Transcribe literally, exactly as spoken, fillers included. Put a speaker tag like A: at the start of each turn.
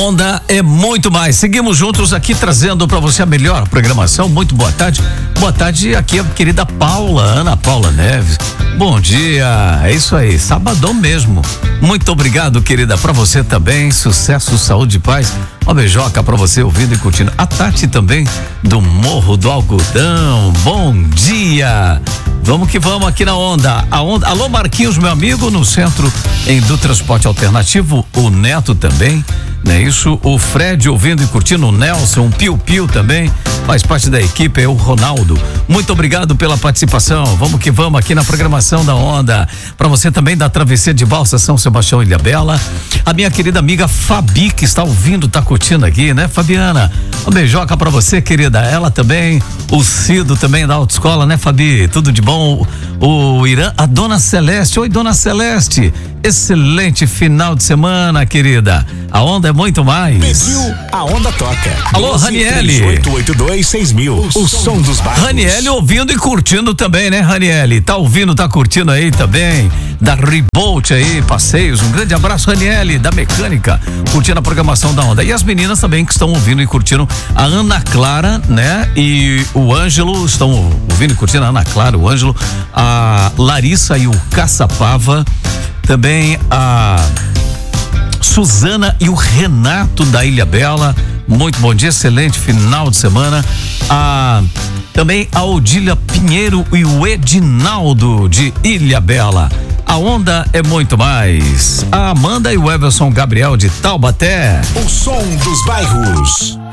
A: Onda é muito mais. Seguimos juntos aqui trazendo para você a melhor programação. Muito boa tarde. Boa tarde aqui a querida Paula, Ana Paula Neves. Bom dia. É isso aí, sabadão mesmo. Muito obrigado, querida. Para você também, sucesso, saúde e paz. Uma beijoca para você ouvindo e curtindo. A Tati também do Morro do Algodão. Bom dia. Vamos que vamos aqui na Onda. A Onda. Alô, Marquinhos, meu amigo, no centro em do transporte alternativo. O Neto também, não é isso? O Fred ouvindo e curtindo, o Nelson, o Piu Piu também faz parte da equipe, é o Ronaldo. Muito obrigado pela participação. Vamos que vamos aqui na programação da Onda. Para você também da Travessia de Balsa São Sebastião e Ilhabela. A minha querida amiga Fabi, que está ouvindo, tá curtindo aqui, né, Fabiana? Um beijoca para você, querida. Ela também, o Cido também da autoescola, né, Fabi? Tudo de bom. O Irã, a Dona Celeste. Oi, Dona Celeste. Excelente final de semana, querida. A Onda é muito mais.
B: Pediu, a Onda toca.
A: Alô, Raniele.
B: oito oito dois seis mil. O, o som dos bairros.
A: Raniele ouvindo e curtindo também, né, Raniele? Tá ouvindo, tá curtindo aí também. Da Ribolt aí, passeios. Um grande abraço, Raniele, da mecânica, curtindo a programação da Onda. E as meninas também que estão ouvindo e curtindo, a Ana Clara, né? E o Ângelo estão ouvindo e curtindo a Ana Clara, o Ângelo, a Larissa e o Caçapava. Também a Suzana e o Renato da Ilhabela. Muito bom dia, excelente final de semana. A, também a Odília Pinheiro e o Edinaldo de Ilhabela. A Onda é muito mais. A Amanda e o Everson Gabriel de Taubaté.
B: O som dos bairros.